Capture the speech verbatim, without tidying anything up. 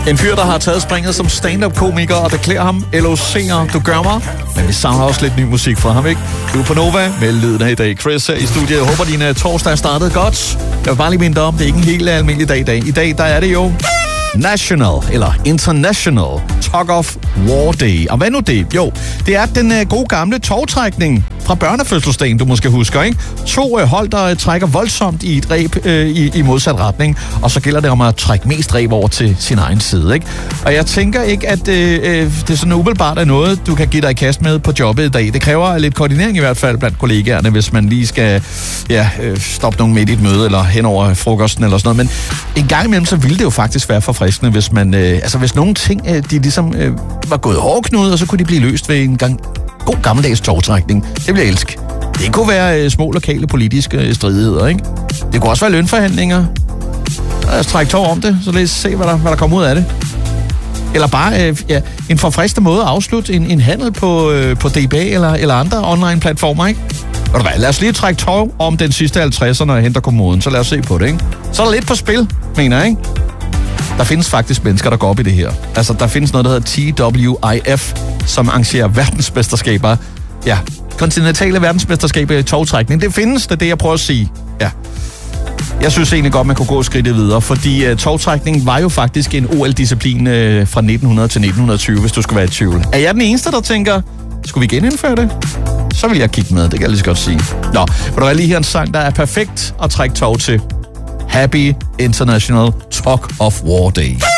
En fyr, der har taget springet som stand-up-komiker, og det klæder ham. L O C'er, du gør mig. Men vi savner også lidt ny musik fra ham, ikke? Du er på Nova med lyden af i dag. Chris her i studiet. Jeg håber, din uh, torsdag er startet godt. Jeg vil bare lige minde om, det er ikke en helt almindelig dag i dag. I dag, der er det jo National, eller International Tug of War Day. Og hvad nu det? Jo, det er den uh, gode gamle tovtrækning fra børnefødselsdagen, du måske husker, ikke? To uh, hold, der uh, trækker voldsomt i et ræb uh, i, i modsat retning, og så gælder det om at trække mest ræb over til sin egen side, ikke? Og jeg tænker ikke, at uh, uh, det er sådan umiddelbart er noget, du kan give dig i kast med på jobbet i dag. Det kræver lidt koordinering i hvert fald blandt kollegaerne, hvis man lige skal ja, uh, stoppe nogen midt i et møde, eller hen over frokosten, eller sådan noget. Men en gang imellem, så ville det jo faktisk være forfriskende, hvis man, uh, altså hvis nogle ting, uh, de ligesom uh, var gået hårdknude, og så kunne de blive løst ved en gang god gammeldags tovtrækning. Det vil jeg elske. Det kunne være øh, små lokale politiske øh, stridigheder, ikke? Det kunne også være lønforhandlinger. Lad os trække tov om det, så lad os se, hvad der, hvad der kommer ud af det. Eller bare øh, ja, en forfriskende måde at afslutte en, en handel på, øh, på D B A eller, eller andre online-platformer, ikke? Og lad os lige trække tov om den sidste halvtredserne og henter kommoden, så lad os se på det, ikke? Så er der lidt på spil, mener jeg, ikke? Der findes faktisk mennesker, der går op i det her. Altså, der findes noget, der hedder T W I F, som arrangerer verdensmesterskaber. Ja, kontinentale verdensmesterskaber i tovtrækning. Det findes, det er det, jeg prøver at sige. Ja. Jeg synes egentlig godt, man kunne gå skridtet videre, fordi uh, tovtrækning var jo faktisk en O L-disciplin uh, fra nitten hundrede til nitten tyve, hvis du skulle være i tvivl. Er jeg den eneste, der tænker, skulle vi genindføre det? Så vil jeg kigge med, det kan jeg lige så godt sige. Nå, vil du have lige her en sang, der er perfekt at trække tov til. Happy International Tug of War Day.